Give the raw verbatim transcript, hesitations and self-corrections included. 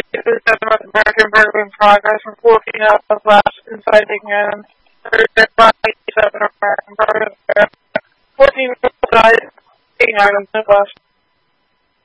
seven American burglary in progress from fourteen out of last inside taking items. Thursday, seven American burglary. fourteen died, taking items in last.